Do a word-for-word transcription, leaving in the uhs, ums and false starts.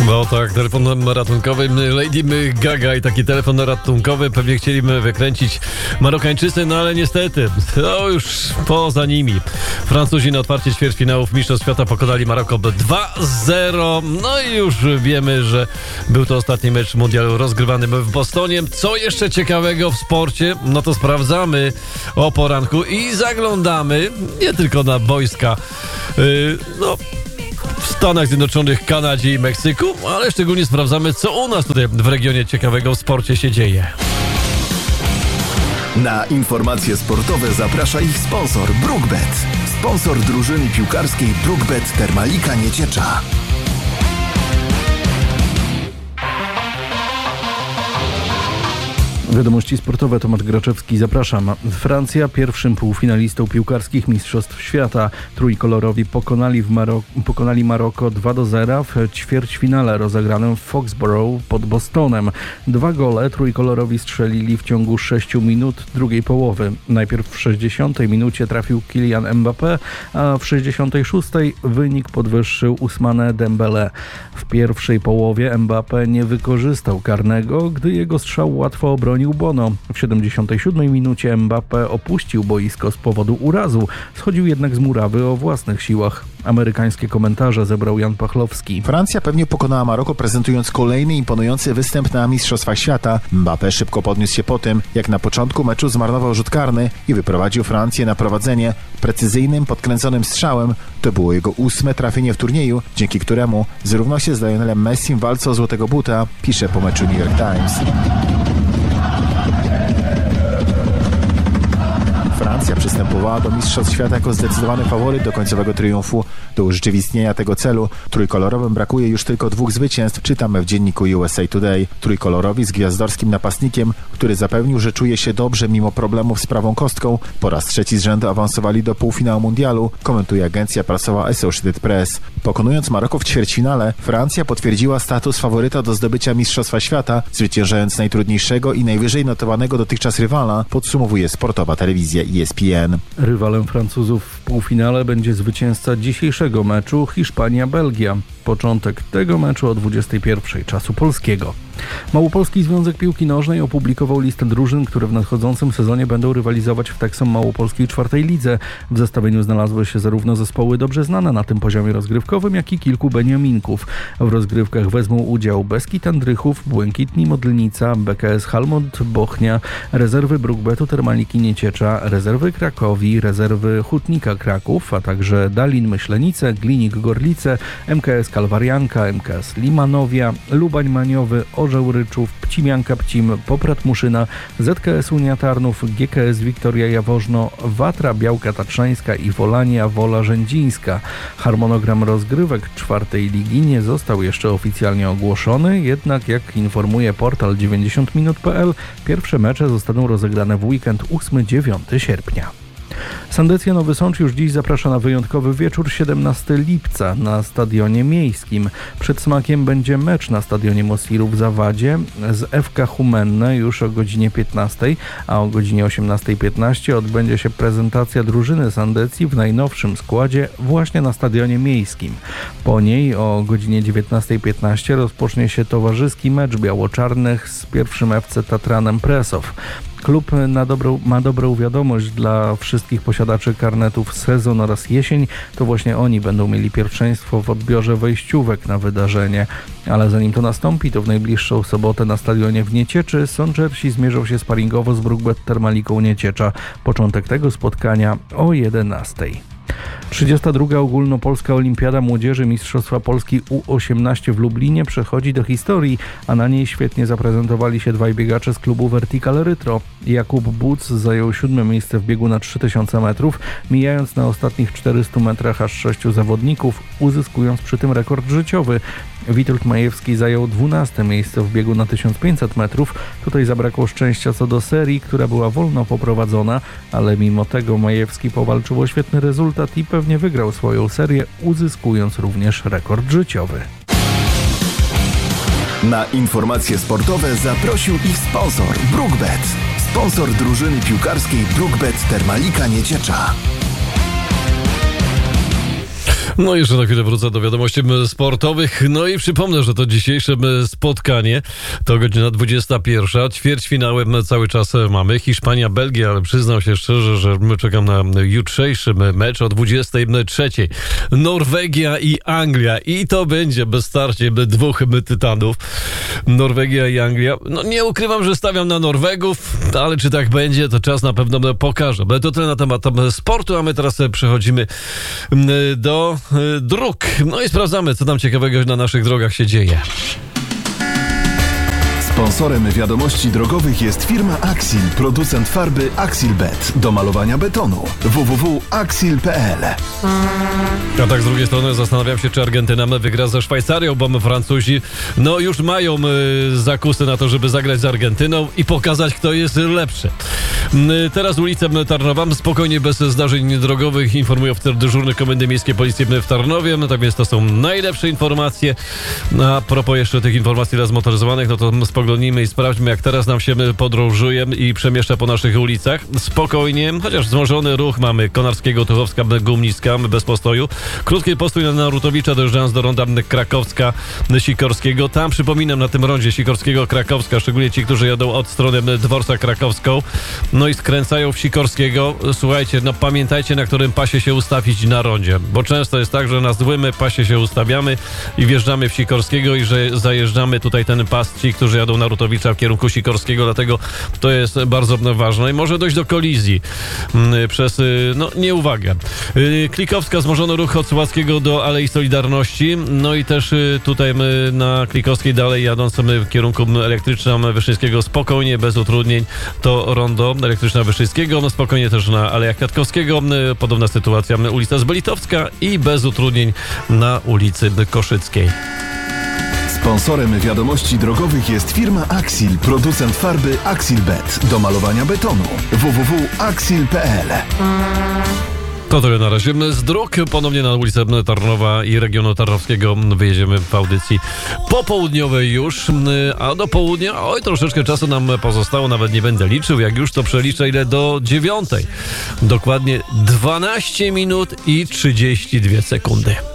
No tak, telefonem ratunkowym Lady Gaga i taki telefon ratunkowy pewnie chcieliby wykręcić Marokańczycy, no ale niestety, to już poza nimi. Francuzi na otwarcie ćwierćfinałów Mistrzostw Świata pokonali Maroko dwa zero. No i już wiemy, że był to ostatni mecz mundialu rozgrywany w Bostonie. Co jeszcze ciekawego w sporcie? No to sprawdzamy o poranku i zaglądamy nie tylko na boiska, yy, no w Stanach Zjednoczonych, Kanadzie i Meksyku, ale szczególnie sprawdzamy, co u nas tutaj w regionie ciekawego w sporcie się dzieje. Na informacje sportowe zaprasza ich sponsor BrookBet, sponsor drużyny piłkarskiej BrookBet Termalika Nieciecza. Wiadomości sportowe, Tomasz Graczewski, zapraszam. Francja pierwszym półfinalistą piłkarskich Mistrzostw Świata. Trójkolorowi pokonali, w Marok- pokonali Maroko dwa do zera w ćwierćfinale rozegranym w Foxborough pod Bostonem. Dwa gole trójkolorowi strzelili w ciągu sześciu minut drugiej połowy. Najpierw w sześćdziesiątej minucie trafił Kylian Mbappé, a w sześćdziesiątej szóstej wynik podwyższył Ousmane Dembélé. W pierwszej połowie Mbappé nie wykorzystał karnego, gdy jego strzał łatwo obronił Bono. W siedemdziesiątej siódmej minucie Mbappé opuścił boisko z powodu urazu. Schodził jednak z murawy o własnych siłach. Amerykańskie komentarze zebrał Jan Pachlowski. Francja pewnie pokonała Maroko, prezentując kolejny imponujący występ na Mistrzostwach Świata. Mbappé szybko podniósł się po tym, jak na początku meczu zmarnował rzut karny i wyprowadził Francję na prowadzenie precyzyjnym, podkręconym strzałem. To było jego ósme trafienie w turnieju, dzięki któremu zrównał się z Lionelem Messim w walce o złotego buta, pisze po meczu New York Times. Francja przystępowała do Mistrzostw Świata jako zdecydowany faworyt do końcowego triumfu. Do urzeczywistnienia tego celu trójkolorowym brakuje już tylko dwóch zwycięstw, czytamy w dzienniku U S A Today. Trójkolorowi z gwiazdorskim napastnikiem, który zapewnił, że czuje się dobrze mimo problemów z prawą kostką, po raz trzeci z rzędu awansowali do półfinału mundialu, komentuje agencja prasowa Associated Press. Pokonując Maroko w ćwierćfinale, Francja potwierdziła status faworyta do zdobycia Mistrzostwa Świata, zwyciężając najtrudniejszego i najwyżej notowanego dotychczas rywala, podsumowuje sportowa telewizja E S P N. Rywalem Francuzów w półfinale będzie zwycięzca dzisiejszego meczu Hiszpania-Belgia. Początek tego meczu o dwudziestej pierwszej czasu polskiego. Małopolski Związek Piłki Nożnej opublikował listę drużyn, które w nadchodzącym sezonie będą rywalizować w Texom Małopolskiej czwartej lidze. W zestawieniu znalazły się zarówno zespoły dobrze znane na tym poziomie rozgrywkowym, jak i kilku beniaminków. W rozgrywkach wezmą udział Beskid Andrychów, Błękitni Modlnica, B K S Halmont Bochnia, rezerwy BrookBetu Termaliki Nieciecza, rezerwy Krakowi, rezerwy Hutnika Kraków, a także Dalin Myślenice, Glinik Gorlice, M K S Kalwarianka, M K S Limanowia, Lubań Maniowy, Orzeł Ryczów, Pcimianka Pcim, Poprat Muszyna, Z K S Unia Tarnów, G K S Wiktoria Jaworzno, Watra Białka Tatrzańska i Wolania Wola Rzędzińska. Harmonogram rozgrywek czwartej ligi nie został jeszcze oficjalnie ogłoszony, jednak jak informuje portal dziewięćdziesiąt minut kropka p l, pierwsze mecze zostaną rozegrane w weekend ósmego do dziewiątego sierpnia. Sandecja Nowy Sącz już dziś zaprasza na wyjątkowy wieczór siedemnastego lipca na Stadionie Miejskim. Przed smakiem będzie mecz na Stadionie Mosirów w Zawadzie z F K Humenne już o godzinie piętnastej, a o godzinie osiemnastej piętnaście odbędzie się prezentacja drużyny Sandecji w najnowszym składzie właśnie na Stadionie Miejskim. Po niej o godzinie dziewiętnastej piętnaście rozpocznie się towarzyski mecz biało-czarnych z pierwszym F C Tatranem Presow. Klub na dobrą, ma dobrą wiadomość dla wszystkich posiadaczy karnetów sezon oraz jesień. To właśnie oni będą mieli pierwszeństwo w odbiorze wejściówek na wydarzenie. Ale zanim to nastąpi, to w najbliższą sobotę na stadionie w Niecieczy Sączersi zmierzą się sparingowo z BrookBet Termaliką Nieciecza. Początek tego spotkania o jedenastej. trzydziesta druga Ogólnopolska Olimpiada Młodzieży Mistrzostwa Polski U osiemnaście w Lublinie przechodzi do historii, a na niej świetnie zaprezentowali się dwaj biegacze z klubu Vertical Rytro. Jakub Buc zajął siódme miejsce w biegu na trzy tysiące metrów, mijając na ostatnich czterystu metrach aż sześciu zawodników, uzyskując przy tym rekord życiowy. Witold Majewski zajął dwunaste miejsce w biegu na tysiąc pięćset metrów. Tutaj zabrakło szczęścia co do serii, która była wolno poprowadzona, ale mimo tego Majewski powalczył o świetny rezultat i pewnie wygrał swoją serię, uzyskując również rekord życiowy. Na informacje sportowe zaprosił ich sponsor BrookBet, sponsor drużyny piłkarskiej BrookBet Termalika Nieciecza. No jeszcze na chwilę wrócę do wiadomości sportowych. No i przypomnę, że to dzisiejsze spotkanie to godzina dwudziesta pierwsza. Ćwierćfinałem cały czas mamy. Hiszpania, Belgia, ale przyznam się szczerze, że czekam na jutrzejszy mecz o dwudziestej trzeciej. Norwegia i Anglia. I to będzie bez starcie dwóch tytanów. Norwegia i Anglia. No nie ukrywam, że stawiam na Norwegów, ale czy tak będzie, to czas na pewno pokaże. Ale to tyle na temat sportu, a my teraz przechodzimy do dróg. No i sprawdzamy, co tam ciekawego na naszych drogach się dzieje. Sponsorem wiadomości drogowych jest firma Axil, producent farby Axilbet do malowania betonu. w w w kropka axil kropka p l. A tak z drugiej strony zastanawiam się, czy Argentyna wygra ze Szwajcarią, bo Francuzi no już mają y, zakusy na to, żeby zagrać z Argentyną i pokazać, kto jest lepszy. Y, teraz ulicę Tarnowa, spokojnie, bez zdarzeń drogowych, informują w dyżurny Komendy Miejskiej Policji w Tarnowie, no tak więc to są najlepsze informacje. A propos jeszcze tych informacji zmotoryzowanych, no to spoglądnijmy i sprawdźmy, jak teraz nam się podróżuje i przemieszcza po naszych ulicach. Spokojnie, chociaż wzmożony ruch mamy Konarskiego, Tuchowska, Gumnicka, bez postoju. Krótki postój na Narutowicza, dojeżdżając do ronda Krakowska, Sikorskiego. Tam, przypominam, na tym rondzie Sikorskiego, Krakowska, szczególnie ci, którzy jadą od strony dworca Krakowską, no i skręcają w Sikorskiego. Słuchajcie, no pamiętajcie, na którym pasie się ustawić na rondzie, bo często jest tak, że na złym pasie się ustawiamy i wjeżdżamy w Sikorskiego i że zajeżdżamy tutaj ten pas, ci, którzy jadą na Rutowicza w kierunku Sikorskiego, dlatego to jest bardzo ważne i może dojść do kolizji przez, no, nieuwagę. Klikowska, wzmożony ruch od Słowackiego do Alei Solidarności, no i też tutaj na Klikowskiej dalej jadąc w kierunku Elektryczna Wyszyńskiego spokojnie, bez utrudnień, to rondo Elektryczna Wyszyńskiego, no spokojnie też na Alejach Kwiatkowskiego, podobna sytuacja ulica Zbelitowska i bez utrudnień na ulicy Koszyckiej. Sponsorem wiadomości drogowych jest firma Axil, producent farby Axilbet do malowania betonu. w w w kropka axil kropka p l. To tyle na razie z dróg. Ponownie na ulicę Tarnowa i regionu tarnowskiego wyjedziemy w audycji popołudniowej już, a do południa, oj, troszeczkę czasu nam pozostało, nawet nie będę liczył, jak już to przeliczę, ile do dziewiątej. Dokładnie dwanaście minut i trzydzieści dwie sekundy.